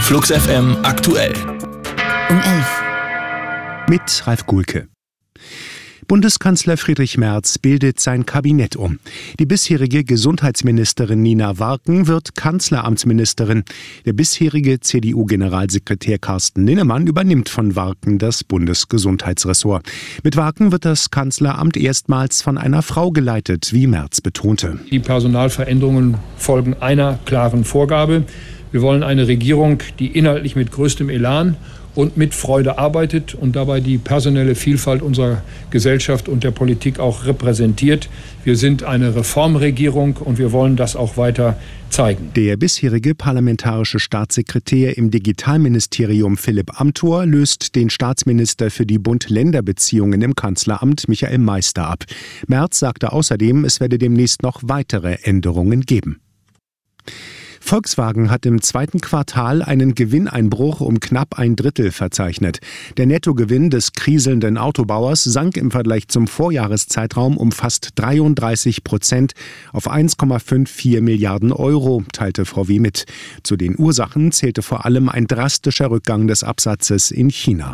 Flux FM aktuell. Um 11. Mit Ralf Guhlke. Bundeskanzler Friedrich Merz bildet sein Kabinett um. Die bisherige Gesundheitsministerin Nina Warken wird Kanzleramtsministerin. Der bisherige CDU-Generalsekretär Carsten Linnemann übernimmt von Warken das Bundesgesundheitsressort. Mit Warken wird das Kanzleramt erstmals von einer Frau geleitet, wie Merz betonte. Die Personalveränderungen folgen einer klaren Vorgabe. Wir wollen eine Regierung, die inhaltlich mit größtem Elan und mit Freude arbeitet und dabei die personelle Vielfalt unserer Gesellschaft und der Politik auch repräsentiert. Wir sind eine Reformregierung und wir wollen das auch weiter zeigen. Der bisherige parlamentarische Staatssekretär im Digitalministerium Philipp Amthor löst den Staatsminister für die Bund-Länder-Beziehungen im Kanzleramt Michael Meister ab. Merz sagte außerdem, es werde demnächst noch weitere Änderungen geben. Volkswagen hat im zweiten Quartal einen Gewinneinbruch um knapp 1/3 verzeichnet. Der Nettogewinn des kriselnden Autobauers sank im Vergleich zum Vorjahreszeitraum um fast 33% auf 1,54 Milliarden Euro, teilte VW mit. Zu den Ursachen zählte vor allem ein drastischer Rückgang des Absatzes in China.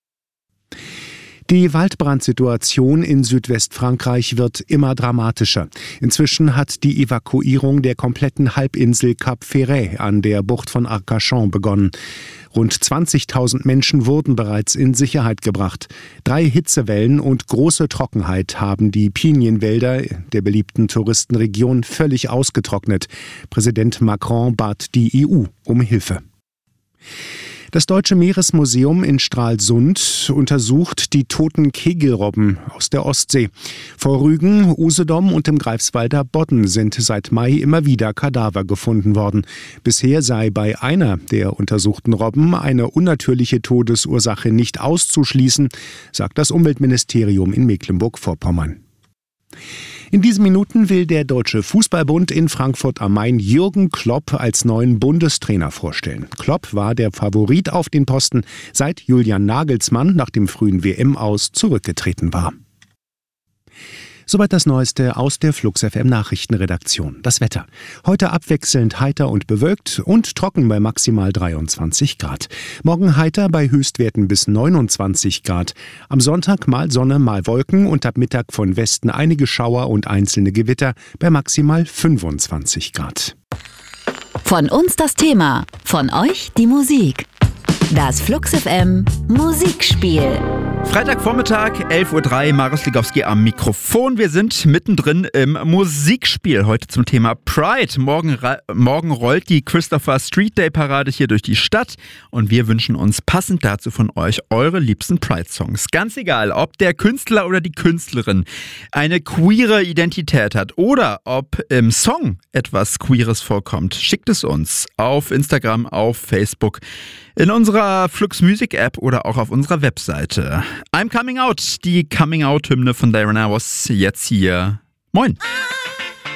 Die Waldbrandsituation in Südwestfrankreich wird immer dramatischer. Inzwischen hat die Evakuierung der kompletten Halbinsel Cap Ferret an der Bucht von Arcachon begonnen. Rund 20.000 Menschen wurden bereits in Sicherheit gebracht. 3 Hitzewellen und große Trockenheit haben die Pinienwälder der beliebten Touristenregion völlig ausgetrocknet. Präsident Macron bat die EU um Hilfe. Das Deutsche Meeresmuseum in Stralsund untersucht die toten Kegelrobben aus der Ostsee. Vor Rügen, Usedom und im Greifswalder Bodden sind seit Mai immer wieder Kadaver gefunden worden. Bisher sei bei einer der untersuchten Robben eine unnatürliche Todesursache nicht auszuschließen, sagt das Umweltministerium in Mecklenburg-Vorpommern. In diesen Minuten will der Deutsche Fußballbund in Frankfurt am Main Jürgen Klopp als neuen Bundestrainer vorstellen. Klopp war der Favorit auf den Posten, seit Julian Nagelsmann nach dem frühen WM-Aus zurückgetreten war. Soweit das Neueste aus der Flux FM Nachrichtenredaktion. Das Wetter. Heute abwechselnd heiter und bewölkt und trocken bei maximal 23 Grad. Morgen heiter bei Höchstwerten bis 29 Grad. Am Sonntag mal Sonne, mal Wolken und ab Mittag von Westen einige Schauer und einzelne Gewitter bei maximal 25 Grad. Von uns das Thema, von euch die Musik. Das Flux FM Musikspiel. Freitagvormittag, 11:03 Uhr, Marius Ligowski am Mikrofon. Wir sind mittendrin im Musikspiel. Heute zum Thema Pride. Morgen rollt die Christopher Street Day Parade hier durch die Stadt und wir wünschen uns passend dazu von euch eure liebsten Pride-Songs. Ganz egal, ob der Künstler oder die Künstlerin eine queere Identität hat oder ob im Song etwas Queeres vorkommt, schickt es uns auf Instagram, auf Facebook, in unserer Flux Music App oder auch auf unserer Webseite. I'm Coming Out, die Coming Out Hymne von Diana Ross, jetzt hier. Moin!